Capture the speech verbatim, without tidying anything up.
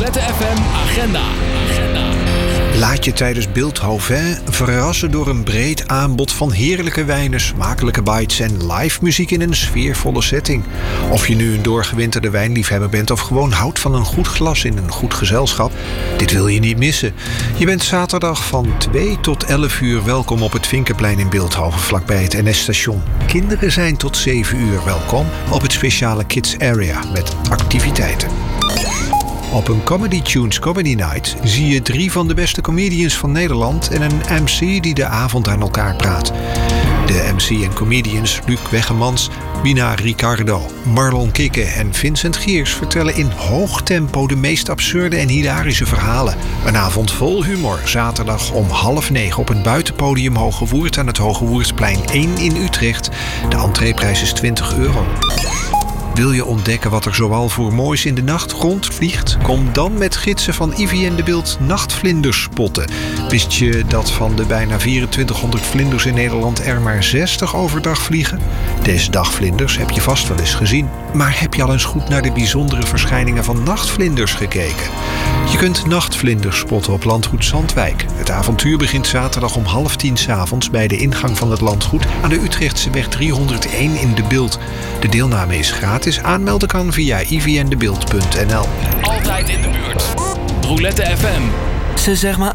Roulette F M Agenda. Agenda. Laat je tijdens Beeldhoven verrassen door een breed aanbod van heerlijke wijnen, smakelijke bites en live muziek in een sfeervolle setting. Of je nu een doorgewinterde wijnliefhebber bent of gewoon houdt van een goed glas in een goed gezelschap, dit wil je niet missen. Je bent zaterdag van twee tot elf uur welkom op het Vinkenplein in Beeldhoven, vlakbij het N S-station. Kinderen zijn tot zeven uur welkom op het speciale Kids Area met activiteiten. Op een Comedy Tunes Comedy Night zie je drie van de beste comedians van Nederland en een M C die de avond aan elkaar praat. De M C en comedians Luc Weggemans, Bina Ricardo, Marlon Kikke en Vincent Geers vertellen in hoog tempo de meest absurde en hilarische verhalen. Een avond vol humor, zaterdag om half negen op het buitenpodium Hoge Woerd aan het Hoge Woerdplein één in Utrecht. De entreeprijs is twintig euro. Wil je ontdekken wat er zoal voor moois in de nacht rondvliegt? Kom dan met gidsen van Ivy en de Beeld nachtvlinders spotten. Wist je dat van de bijna vierentwintighonderd vlinders in Nederland er maar zestig overdag vliegen? Deze dagvlinders heb je vast wel eens gezien. Maar heb je al eens goed naar de bijzondere verschijningen van nachtvlinders gekeken? Je kunt nachtvlinders spotten op landgoed Zandwijk. Het avontuur begint zaterdag om half tien 's avonds bij de ingang van het landgoed aan de Utrechtseweg driehonderdéén in de Beeld. De deelname is gratis. Aanmelden kan via ivy en de beeld punt n l. Altijd in de buurt. Roulette F M. Ze zeg maar